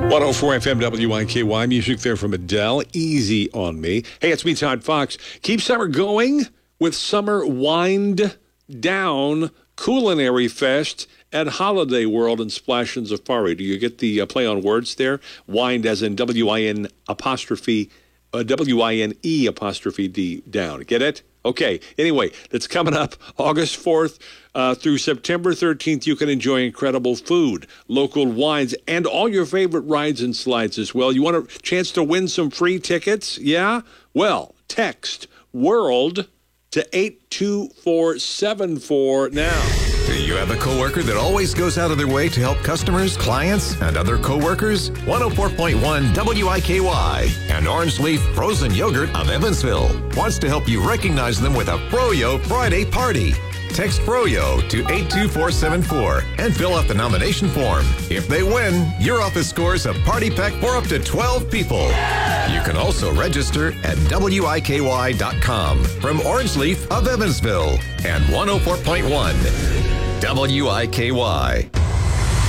104 FM WIKY, music there from Adele, Easy on Me. Hey, it's me, Todd Fox. Keep summer going with Summer Wind Down Culinary Fest at Holiday World and Splash and Safari. Do you get the play on words there? Wind as in W-I-N apostrophe, W-I-N-E apostrophe D down. Get it? Okay. Anyway, that's coming up August 4th through September 13th. You can enjoy incredible food, local wines, and all your favorite rides and slides as well. You want a chance to win some free tickets? Yeah? Well, text WORLD to 82474 now. Do you have a coworker that always goes out of their way to help customers, clients, and other coworkers? 104.1 WIKY and Orange Leaf Frozen Yogurt of Evansville wants to help you recognize them with a Froyo Friday party. Text Froyo to 82474 and fill out the nomination form. If they win, your office scores a party pack for up to 12 people. You can also register at WIKY.com from Orange Leaf of Evansville and 104.1 WIKY.